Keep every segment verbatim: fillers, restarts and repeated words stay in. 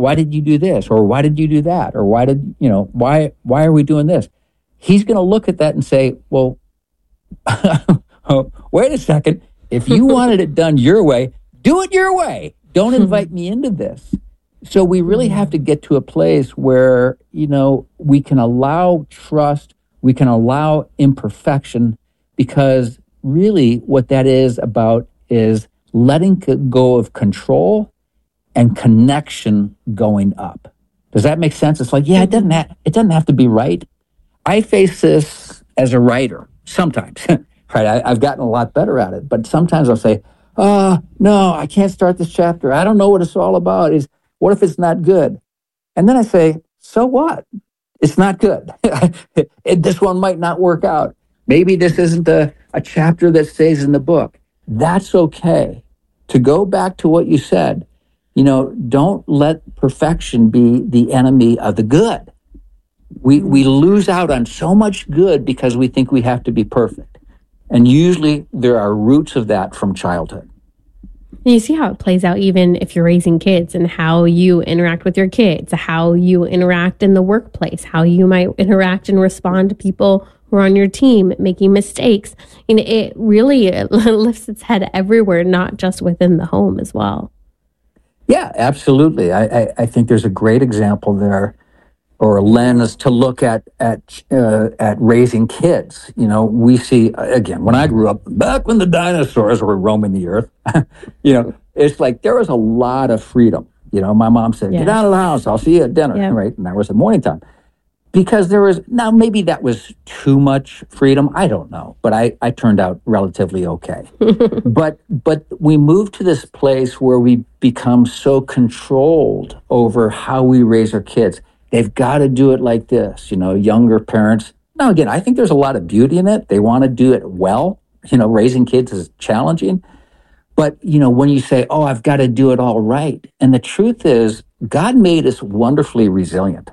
why did you do this? Or why did you do that? Or why did, you know, why, why are we doing this? He's going to look at that and say, well, wait a second. If you wanted it done your way, do it your way. Don't invite me into this. So we really have to get to a place where, you know, we can allow trust, we can allow imperfection, because really what that is about is letting go of control and connection going up. Does that make sense? It's like, yeah, it doesn't have, it doesn't have to be right. I face this as a writer sometimes, right? I, I've gotten a lot better at it, but sometimes I'll say, oh, no, I can't start this chapter. I don't know what it's all about. Is what if it's not good? And then I say, so what? It's not good. it, this one might not work out. Maybe this isn't a, a chapter that stays in the book. That's okay. To go back to what you said, you know, don't let perfection be the enemy of the good. We we lose out on so much good because we think we have to be perfect. And usually there are roots of that from childhood. And you see how it plays out even if you're raising kids, and how you interact with your kids, how you interact in the workplace, how you might interact and respond to people who are on your team making mistakes. And it really lifts its head everywhere, not just within the home as well. Yeah, absolutely. I, I, I think there's a great example there, or a lens to look at at uh, at raising kids. You know, we see, again, when I grew up, back when the dinosaurs were roaming the earth, you know, it's like there was a lot of freedom. You know, my mom said, yes. Get out of the house, I'll see you at dinner, yeah. Right? And that was at morning time. Because there was, now maybe that was too much freedom, I don't know, but I, I turned out relatively okay. but but we moved to this place where we become so controlled over how we raise our kids. They've got to do it like this, you know, younger parents. Now, again, I think there's a lot of beauty in it. They want to do it well. You know, raising kids is challenging. But, you know, when you say, oh, I've got to do it all right. And the truth is, God made us wonderfully resilient.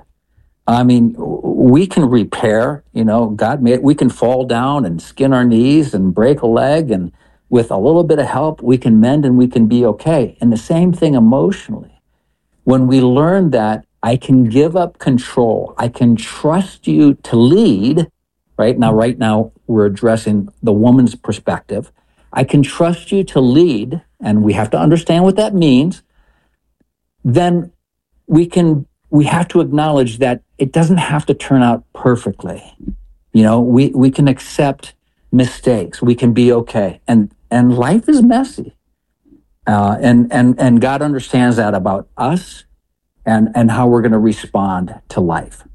I mean, we can repair, you know, God made, we can fall down and skin our knees and break a leg. And with a little bit of help, we can mend and we can be okay. And the same thing emotionally. When we learn that, I can give up control. I can trust you to lead, right? Now, right now, we're addressing the woman's perspective. I can trust you to lead, and we have to understand what that means. Then we can, we have to acknowledge that it doesn't have to turn out perfectly. You know, we, we can accept mistakes. We can be okay. And, and life is messy. Uh, and, and, and God understands that about us. And, and how we're going to respond to life.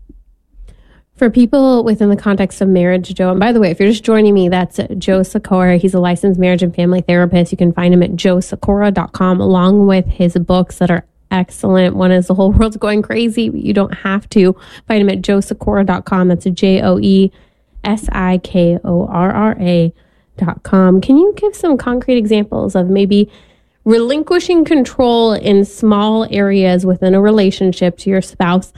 For people within the context of marriage, Joe, and by the way, if you're just joining me, that's Joe Sikora. He's a licensed marriage and family therapist. You can find him at joe sikora dot com, along with his books that are excellent. One is The Whole World's Going Crazy, but you don't have to. Find him at joe sikora dot com. That's a J O E S I K O R R A dot com. Can you give some concrete examples of maybe relinquishing control in small areas within a relationship to your spouse?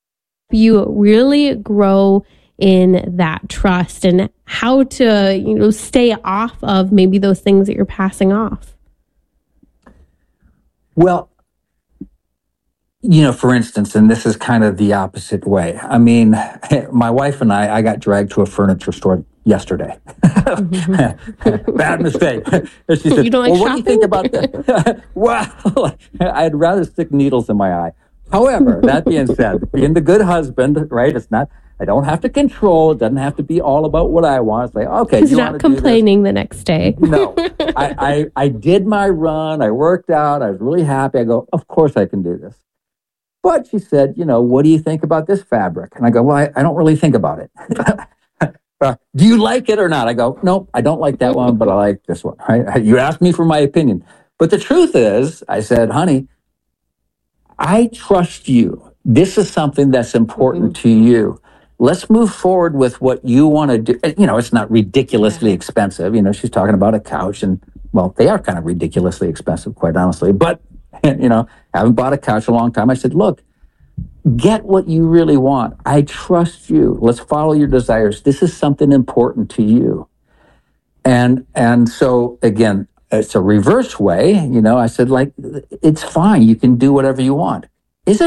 You really grow in that trust, and how to, you know, stay off of maybe those things that you're passing off. Well, you know, for instance, and this is kind of the opposite way. I mean, my wife and I, I got dragged to a furniture store yesterday. Bad mistake. And she said, you don't like well, what shopping? do you think about that? Well, I'd rather stick needles in my eye. However, that being said, being the good husband, right? It's not, I don't have to control. It doesn't have to be all about what I want. It's like, okay, He's you not complaining the next day. No, I, I, I did my run. I worked out. I was really happy. I go, of course I can do this. But she said, you know, what do you think about this fabric? And I go, well, I, I don't really think about it. uh, do you like it or not? I go, nope, I don't like that one, but I like this one. Right? You asked me for my opinion. But the truth is, I said, honey, I trust you. This is something that's important mm-hmm. to you. Let's move forward with what you want to do. You know, it's not ridiculously yeah. expensive. You know, she's talking about a couch, and, well, they are kind of ridiculously expensive, quite honestly. But, you know, I haven't bought a couch in a long time. I said, look, get what you really want. I trust you. Let's follow your desires. This is something important to you. And and so, again, it's a reverse way. You know, I said, like, it's fine. You can do whatever you want.